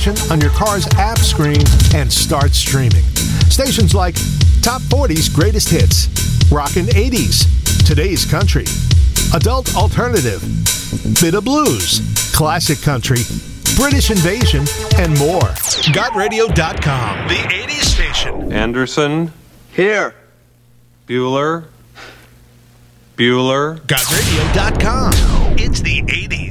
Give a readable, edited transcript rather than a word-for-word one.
station on your car's app screen and start streaming. Stations like Top 40's Greatest Hits, Rockin' 80s, Today's Country, Adult Alternative, Bit of Blues, Classic Country, British Invasion, and more. GotRadio.com, the 80s station. Anderson. Here. Bueller. GotRadio.com. It's the 80s.